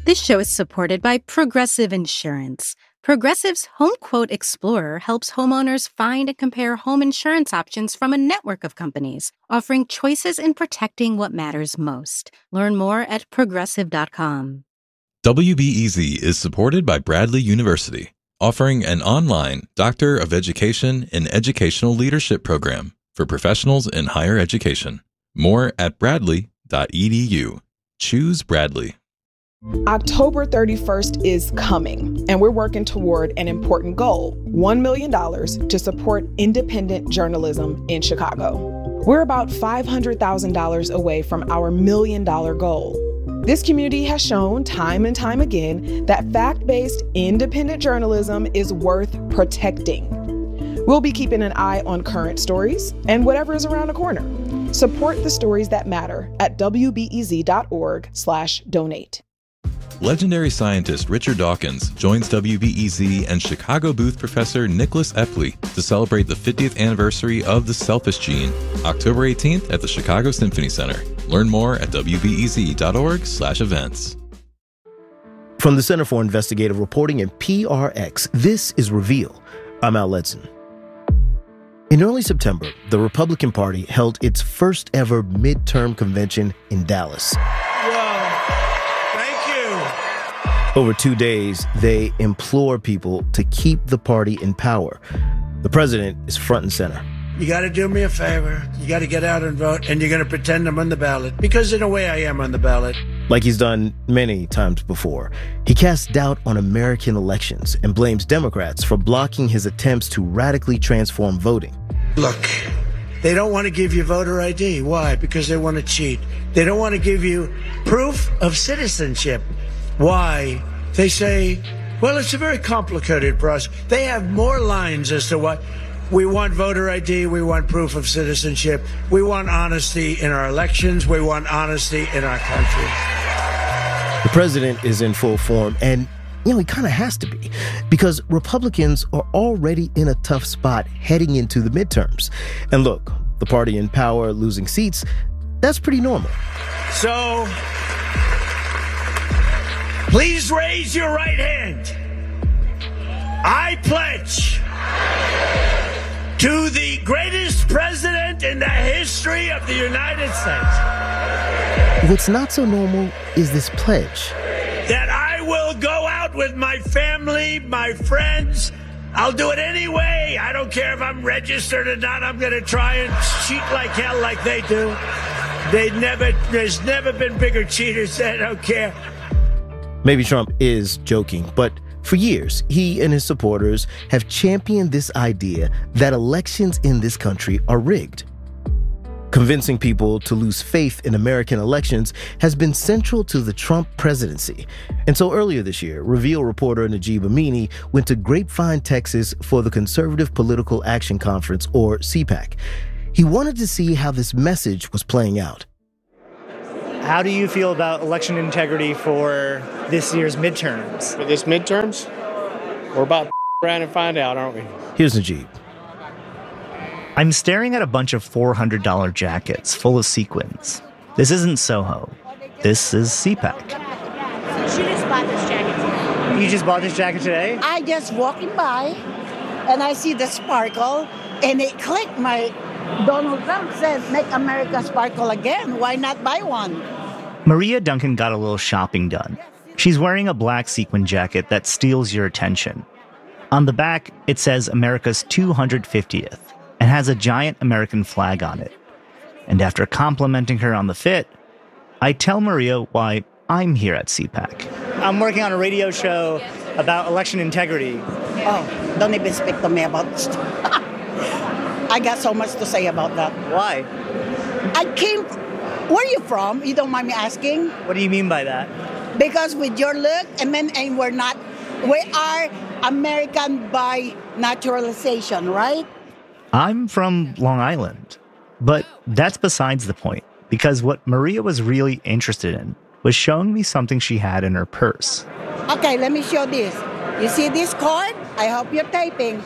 This show is supported by Progressive Insurance. Progressive's Home Quote Explorer helps homeowners find and compare home insurance options from a network of companies, offering choices in protecting what matters most. Learn more at progressive.com. WBEZ is supported by Bradley University, offering an online Doctor of Education in Educational Leadership program for professionals in higher education. More at bradley.edu. Choose Bradley. October 31st is coming, and we're working toward an important goal, $1 million to support independent journalism in Chicago. We're about $500,000 away from our $1 million goal. This community has shown time and time again that fact-based independent journalism is worth protecting. We'll be keeping an eye on current stories and whatever is around the corner. Support the stories that matter at wbez.org/donate. Legendary scientist Richard Dawkins joins WBEZ and Chicago Booth professor Nicholas Epley to celebrate the 50th anniversary of The Selfish Gene, October 18th at the Chicago Symphony Center. Learn more at wbez.org/events. From the Center for Investigative Reporting and PRX, this is Reveal. I'm Al Letson. In early September, the Republican Party held its first ever midterm convention in Dallas. Over 2 days, they implore people to keep the party in power. The president is front and center. You got to do me a favor. You got to get out and vote, and you're going to pretend I'm on the ballot. Because in a way, I am on the ballot. Like he's done many times before, he casts doubt on American elections and blames Democrats for blocking his attempts to radically transform voting. Look, they don't want to give you voter ID. Why? Because they want to cheat. They don't want to give you proof of citizenship. Why? They say, well, it's a very complicated process. They have more lines as to what. We want voter ID. We want proof of citizenship. We want honesty in our elections. We want honesty in our country. The president is in full form, and, he kind of has to be, because Republicans are already in a tough spot heading into the midterms. And look, the party in power losing seats, that's pretty normal. So, please raise your right hand. I pledge to the greatest president in the history of the United States. What's not so normal is this pledge. That I will go out with my family, my friends. I'll do it anyway. I don't care if I'm registered or not. I'm going to try and cheat like hell like they do. There's never been bigger cheaters. I don't care. Maybe Trump is joking, but for years, he and his supporters have championed this idea that elections in this country are rigged. Convincing people to lose faith in American elections has been central to the Trump presidency. And so earlier this year, Reveal reporter Najib Amini went to Grapevine, Texas for the Conservative Political Action Conference, or CPAC. He wanted to see how this message was playing out. How do you feel about election integrity for this year's midterms? For this midterms? We're about to around and find out, aren't we? Here's Najib. I'm staring at a bunch of $400 jackets full of sequins. This isn't Soho. This is CPAC. She just bought this jacket today. You just bought this jacket today? I just walking by, and I see the sparkle, and it clicked. My Donald Trump says, "Make America sparkle again." Why not buy one? Maria Duncan got a little shopping done. She's wearing a black sequin jacket that steals your attention. On the back, it says America's 250th and has a giant American flag on it. And after complimenting her on the fit, I tell Maria why I'm here at CPAC. I'm working on a radio show about election integrity. Oh, don't even speak to me about this. I got so much to say about that. Why? Where are you from? You don't mind me asking? What do you mean by that? Because with your look, and we are American by naturalization, right? I'm from Long Island. But that's besides the point, because what Maria was really interested in was showing me something she had in her purse. Okay, let me show this. You see this card? I hope you're typing.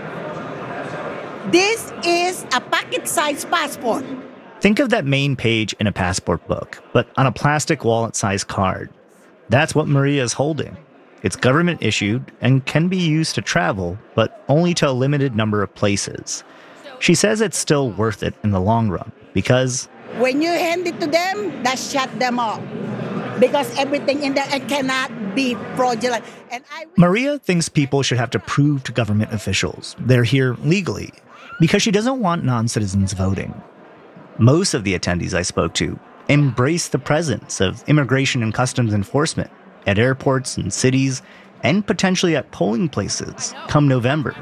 This is a pocket-sized passport. Think of that main page in a passport book, but on a plastic wallet-sized card. That's what Maria is holding. It's government issued and can be used to travel, but only to a limited number of places. She says it's still worth it in the long run because when you hand it to them, that shut them up. Because everything in there cannot be fraudulent. Maria thinks people should have to prove to government officials they're here legally because she doesn't want non-citizens voting. Most of the attendees I spoke to embrace the presence of immigration and customs enforcement at airports and cities and potentially at polling places come November.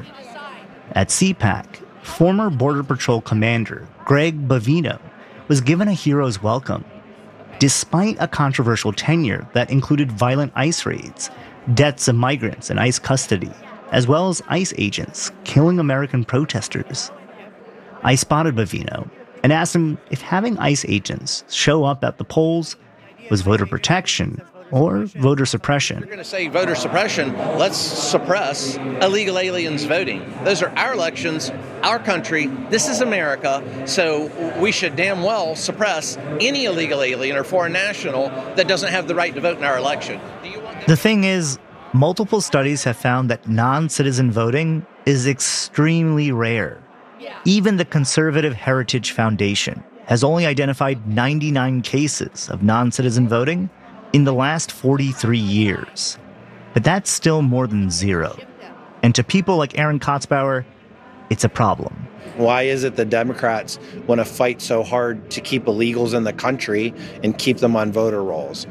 At CPAC, former Border Patrol Commander Greg Bavino was given a hero's welcome, despite a controversial tenure that included violent ICE raids, deaths of migrants in ICE custody, as well as ICE agents killing American protesters. I spotted Bavino and asked him if having ICE agents show up at the polls was voter protection or voter suppression. If you're going to say voter suppression, let's suppress illegal aliens voting. Those are our elections, our country. This is America, so we should damn well suppress any illegal alien or foreign national that doesn't have the right to vote in our election. The thing is, multiple studies have found that non-citizen voting is extremely rare. Even the Conservative Heritage Foundation has only identified 99 cases of non-citizen voting in the last 43 years. But that's still more than zero. And to people like Aaron Kotzbauer, it's a problem. Why is it the Democrats want to fight so hard to keep illegals in the country and keep them on voter rolls?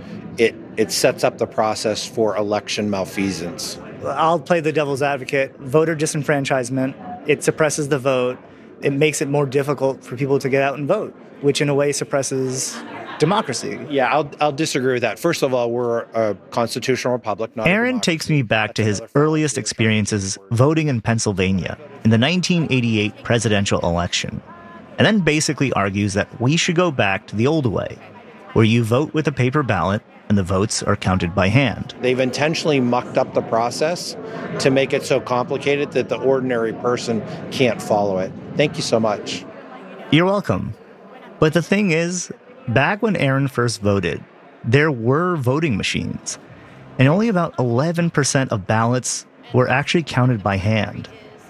It sets up the process for election malfeasance. I'll play the devil's advocate. Voter disenfranchisement, it suppresses the vote. It makes it more difficult for people to get out and vote, which in a way suppresses democracy. Yeah, I'll disagree with that. First of all, we're a constitutional republic. Aaron takes me back to his earliest experiences voting in Pennsylvania in the 1988 presidential election, and then basically argues that we should go back to the old way, where you vote with a paper ballot and the votes are counted by hand. They've intentionally mucked up the process to make it so complicated that the ordinary person can't follow it. Thank you so much. You're welcome. But the thing is, back when Aaron first voted, there were voting machines, and only about 11% of ballots were actually counted by hand.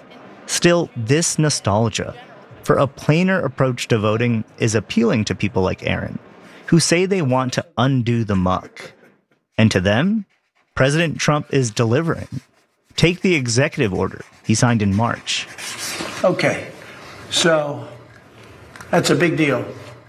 Still, this nostalgia for a plainer approach to voting is appealing to people like Aaron, who say they want to undo the muck. And to them, President Trump is delivering. Take the executive order he signed in March. Okay, so that's a big deal.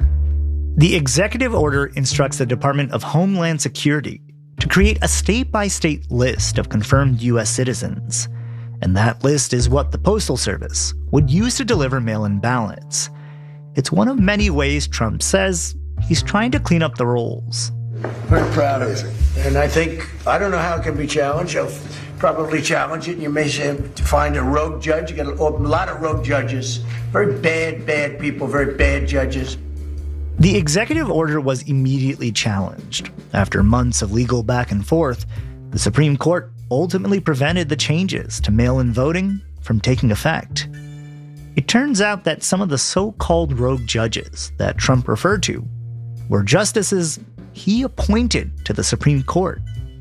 The executive order instructs the Department of Homeland Security to create a state-by-state list of confirmed U.S. citizens. And that list is what the Postal Service would use to deliver mail-in ballots. It's one of many ways Trump says he's trying to clean up the rolls. Very proud of it. And I don't know how it can be challenged. You'll probably challenge it. You may say to find a rogue judge. You get a lot of rogue judges. Very bad people, very bad judges. The executive order was immediately challenged. After months of legal back and forth, the Supreme Court ultimately prevented the changes to mail-in voting from taking effect. It turns out that some of the so-called rogue judges that Trump referred to were justices he appointed to the Supreme Court.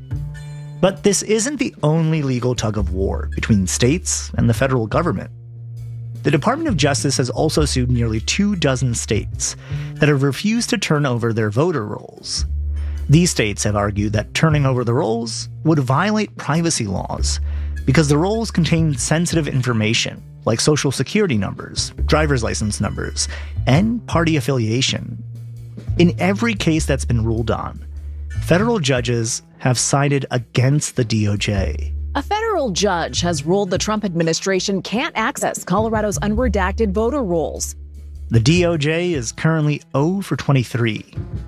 But this isn't the only legal tug-of-war between states and the federal government. The Department of Justice has also sued nearly 24 states that have refused to turn over their voter rolls. These states have argued that turning over the rolls would violate privacy laws because the rolls contain sensitive information like social security numbers, driver's license numbers, and party affiliation. In every case that's been ruled on, federal judges have sided against the DOJ. A federal judge has ruled the Trump administration can't access Colorado's unredacted voter rolls. The DOJ is currently 0 for 23.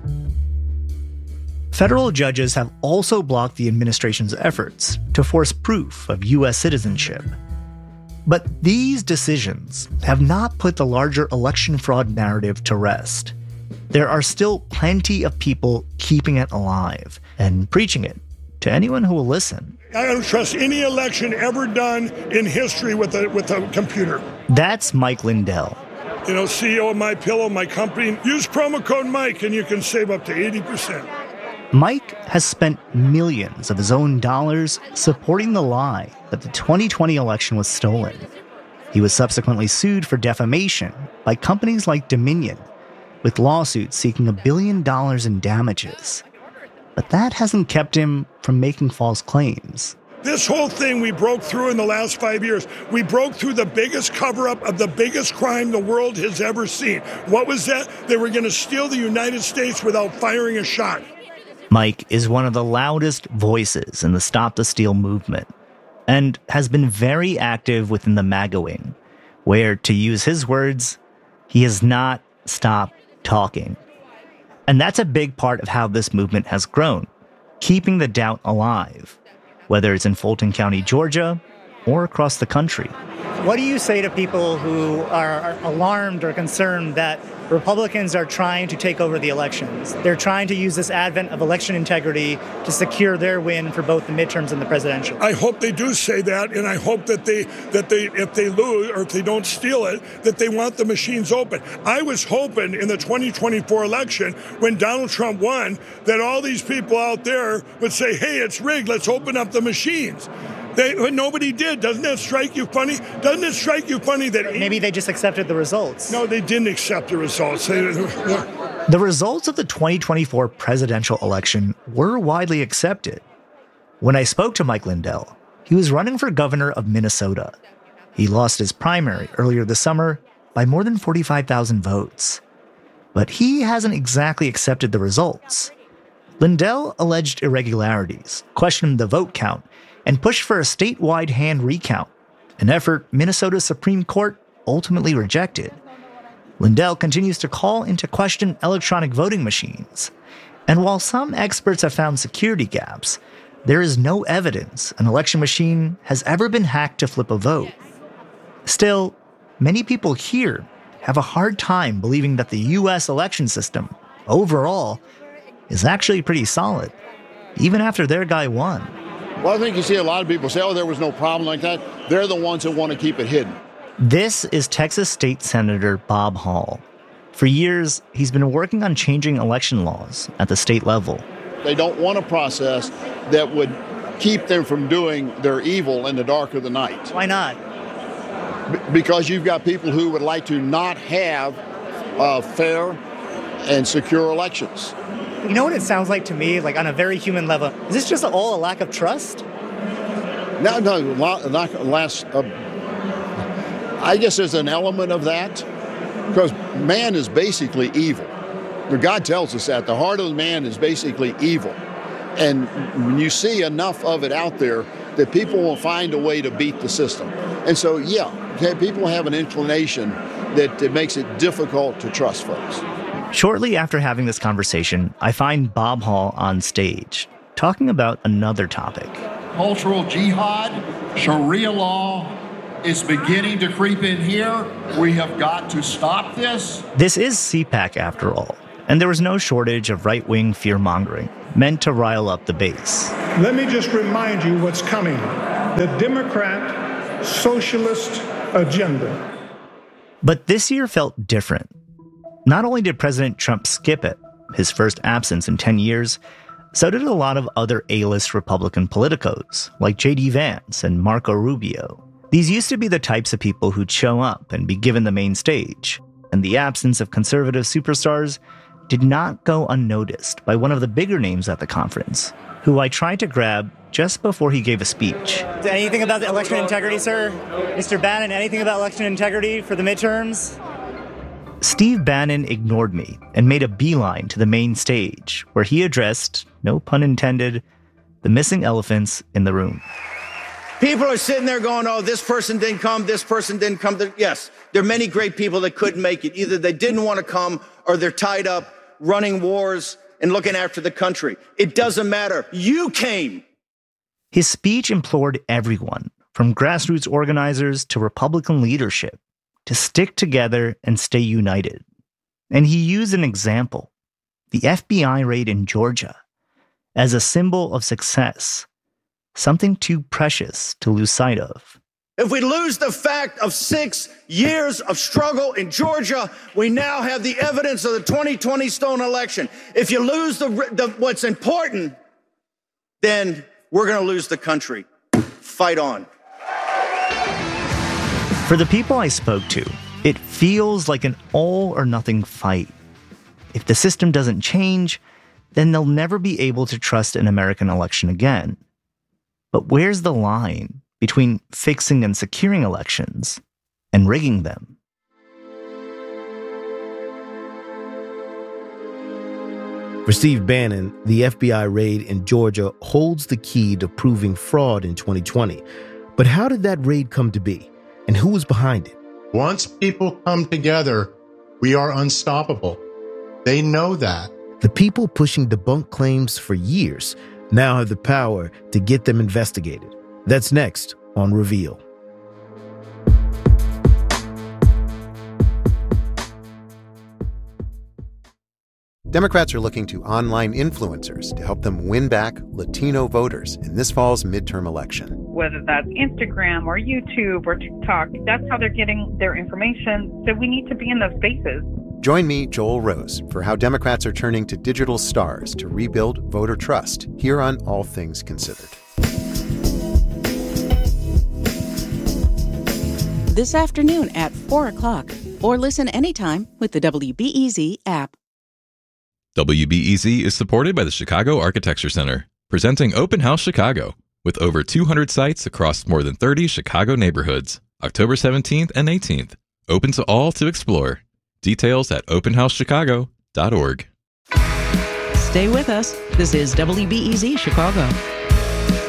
Federal judges have also blocked the administration's efforts to force proof of U.S. citizenship. But these decisions have not put the larger election fraud narrative to rest. There are still plenty of people keeping it alive and preaching it to anyone who will listen. I don't trust any election ever done in history with a computer. That's Mike Lindell. CEO of MyPillow, my company. Use promo code Mike and you can save up to 80%. Mike has spent millions of his own dollars supporting the lie that the 2020 election was stolen. He was subsequently sued for defamation by companies like Dominion, with lawsuits seeking $1 billion in damages. But that hasn't kept him from making false claims. This whole thing we broke through in the last 5 years. We broke through the biggest cover-up of the biggest crime the world has ever seen. What was that? They were going to steal the United States without firing a shot. Mike is one of the loudest voices in the Stop the Steal movement and has been very active within the MAGA wing, where, to use his words, he has not stopped talking. And that's a big part of how this movement has grown, keeping the doubt alive, whether it's in Fulton County, Georgia, or across the country. What do you say to people who are alarmed or concerned that Republicans are trying to take over the elections? They're trying to use this advent of election integrity to secure their win for both the midterms and the presidential. I hope they do say that, and I hope that they if they lose or if they don't steal it, that they want the machines open. I was hoping in the 2024 election, when Donald Trump won, that all these people out there would say, hey, it's rigged, let's open up the machines. Nobody did. Doesn't that strike you funny? Doesn't it strike you funny that... Maybe they just accepted the results. No, they didn't accept the results. The results of the 2024 presidential election were widely accepted. When I spoke to Mike Lindell, he was running for governor of Minnesota. He lost his primary earlier this summer by more than 45,000 votes. But he hasn't exactly accepted the results. Lindell alleged irregularities, questioned the vote count, and pushed for a statewide hand recount, an effort Minnesota's Supreme Court ultimately rejected. Lindell continues to call into question electronic voting machines. And while some experts have found security gaps, there is no evidence an election machine has ever been hacked to flip a vote. Still, many people here have a hard time believing that the U.S. election system, overall, is actually pretty solid, even after their guy won. Well, I think you see a lot of people say, oh, there was no problem like that. They're the ones that want to keep it hidden. This is Texas State Senator Bob Hall. For years, he's been working on changing election laws at the state level. They don't want a process that would keep them from doing their evil in the dark of the night. Why not? Because you've got people who would like to not have fair and secure elections. You know what it sounds like to me, like on a very human level? Is this just all a lack of trust? No, I guess there's an element of that, because man is basically evil. God tells us that. The heart of man is basically evil. And when you see enough of it out there, that people will find a way to beat the system. And so, yeah, people have an inclination that it makes it difficult to trust folks. Shortly after having this conversation, I find Bob Hall on stage, talking about another topic. Cultural jihad, Sharia law is beginning to creep in here. We have got to stop this. This is CPAC, after all, and there was no shortage of right-wing fear-mongering, meant to rile up the base. Let me just remind you what's coming. The Democrat socialist agenda. But this year felt different. Not only did President Trump skip it, his first absence in 10 years, so did a lot of other A-list Republican politicos, like J.D. Vance and Marco Rubio. These used to be the types of people who'd show up and be given the main stage, and the absence of conservative superstars did not go unnoticed by one of the bigger names at the conference, who I tried to grab just before he gave a speech. Anything about the election integrity, sir? Mr. Bannon, anything about election integrity for the midterms? Steve Bannon ignored me and made a beeline to the main stage, where he addressed, no pun intended, the missing elephants in the room. People are sitting there going, oh, this person didn't come, this person didn't come. Yes, there are many great people that couldn't make it. Either they didn't want to come or they're tied up running wars and looking after the country. It doesn't matter. You came. His speech implored everyone, from grassroots organizers to Republican leadership, to stick together and stay united. And he used an example, the FBI raid in Georgia, as a symbol of success, something too precious to lose sight of. If we lose the fact of 6 years of struggle in Georgia, we now have the evidence of the 2020 stolen election. If you lose what's important, then we're going to lose the country. Fight on. For the people I spoke to, it feels like an all-or-nothing fight. If the system doesn't change, then they'll never be able to trust an American election again. But where's the line between fixing and securing elections and rigging them? For Steve Bannon, the FBI raid in Georgia holds the key to proving fraud in 2020. But how did that raid come to be? And who was behind it? Once people come together, we are unstoppable. They know that. The people pushing debunked claims for years now have the power to get them investigated. That's next on Reveal. Democrats are looking to online influencers to help them win back Latino voters in this fall's midterm election. Whether that's Instagram or YouTube or TikTok, that's how they're getting their information. So we need to be in those spaces. Join me, Joel Rose, for how Democrats are turning to digital stars to rebuild voter trust here on All Things Considered. This afternoon at 4 o'clock, or listen anytime with the WBEZ app. WBEZ is supported by the Chicago Architecture Center, presenting Open House Chicago, with over 200 sites across more than 30 Chicago neighborhoods, October 17th and 18th. Open to all to explore. Details at openhousechicago.org. Stay with us. This is WBEZ Chicago.